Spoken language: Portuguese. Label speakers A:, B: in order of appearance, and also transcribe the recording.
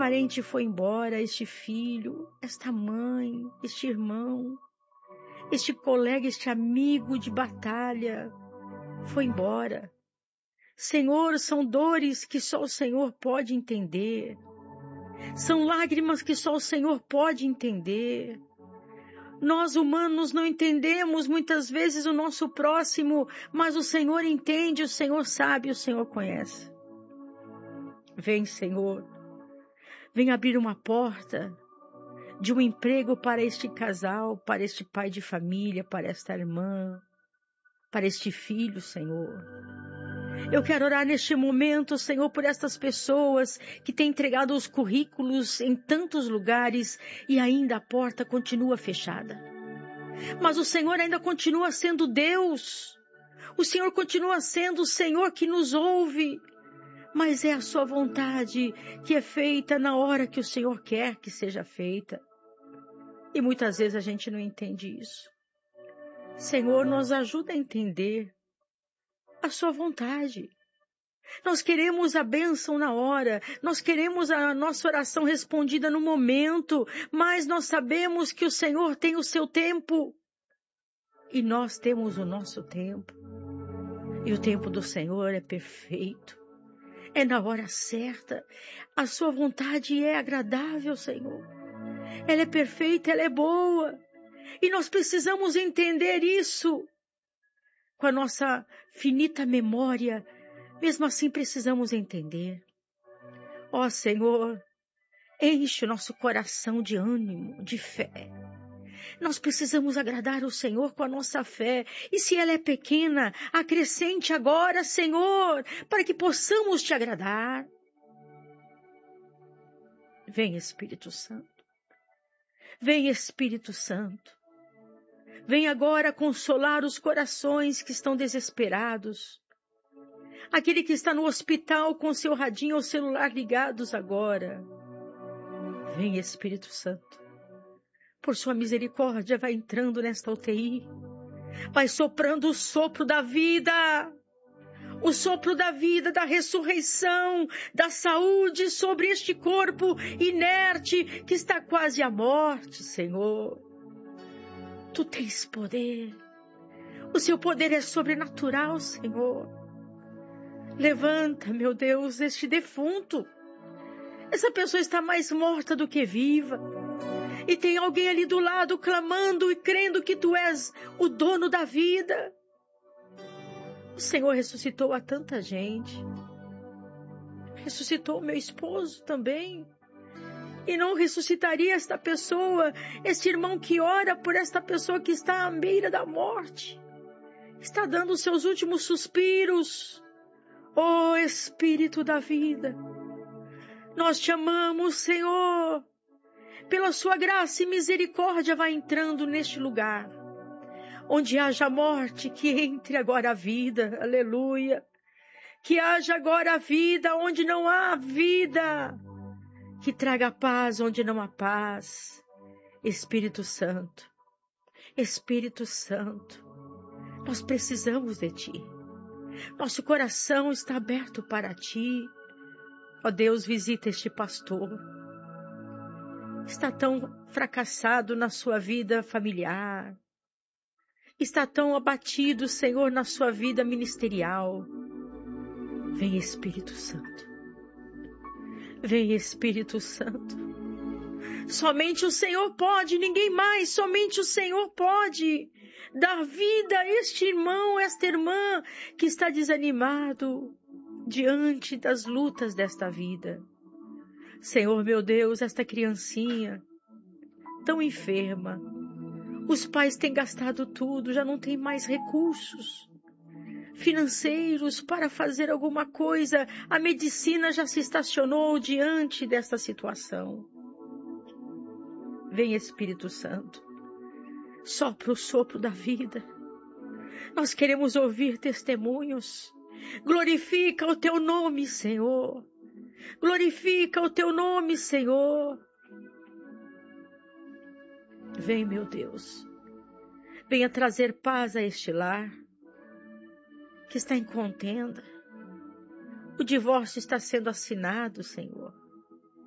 A: parente foi embora, este filho, esta mãe, este irmão, este colega, este amigo de batalha foi embora. Senhor, são dores que só o Senhor pode entender. São lágrimas que só o Senhor pode entender. Nós humanos não entendemos muitas vezes o nosso próximo, mas o Senhor entende, o Senhor sabe, o Senhor conhece. Vem, Senhor, vem abrir uma porta de um emprego para este casal, para este pai de família, para esta irmã, para este filho, Senhor. Eu quero orar neste momento, Senhor, por estas pessoas que têm entregado os currículos em tantos lugares e ainda a porta continua fechada. Mas o Senhor ainda continua sendo Deus. O Senhor continua sendo o Senhor que nos ouve. Mas é a sua vontade que é feita na hora que o Senhor quer que seja feita. E muitas vezes a gente não entende isso. Senhor, nos ajuda a entender a sua vontade. Nós queremos a bênção na hora, nós queremos a nossa oração respondida no momento, mas nós sabemos que o Senhor tem o seu tempo e nós temos o nosso tempo. E o tempo do Senhor é perfeito, é na hora certa. A sua vontade é agradável, Senhor. Ela é perfeita, ela é boa. E nós precisamos entender isso. Com a nossa finita memória, mesmo assim precisamos entender. Ó Senhor, enche o nosso coração de ânimo, de fé. Nós precisamos agradar o Senhor com a nossa fé. E se ela é pequena, acrescente agora, Senhor, para que possamos te agradar. Vem, Espírito Santo. Vem, Espírito Santo. Vem agora consolar os corações que estão desesperados. Aquele que está no hospital com seu radinho ou celular ligados agora. Vem, Espírito Santo. Por sua misericórdia, vai entrando nesta UTI. Vai soprando o sopro da vida. O sopro da vida, da ressurreição, da saúde sobre este corpo inerte que está quase à morte, Senhor. Tu tens poder. O seu poder é sobrenatural, Senhor. Levanta, meu Deus, este defunto. Essa pessoa está mais morta do que viva. E tem alguém ali do lado clamando e crendo que tu és o dono da vida. O Senhor ressuscitou a tanta gente. Ressuscitou o meu esposo também. E não ressuscitaria esta pessoa, este irmão que ora por esta pessoa que está à beira da morte. Está dando os seus últimos suspiros. Ó Espírito da vida, nós te amamos, Senhor. Pela sua graça e misericórdia vai entrando neste lugar. Onde haja morte, que entre agora a vida. Aleluia. Que haja agora a vida onde não há vida. Que traga paz onde não há paz. Espírito Santo. Espírito Santo. Nós precisamos de ti. Nosso coração está aberto para ti. Ó Deus, visita este pastor. Está tão fracassado na sua vida familiar. Está tão abatido, Senhor, na sua vida ministerial. Vem, Espírito Santo. Vem, Espírito Santo. Somente o Senhor pode, ninguém mais. Somente o Senhor pode dar vida a este irmão, esta irmã que está desanimado diante das lutas desta vida. Senhor, meu Deus, esta criancinha tão enferma. Os pais têm gastado tudo, já não tem mais recursos financeiros para fazer alguma coisa. A medicina já se estacionou diante desta situação. Vem, Espírito Santo. Sopra o sopro da vida. Nós queremos ouvir testemunhos. Glorifica o teu nome, Senhor. Glorifica o teu nome, Senhor. Vem, meu Deus. Venha trazer paz a este lar que está em contenda. O divórcio está sendo assinado, Senhor.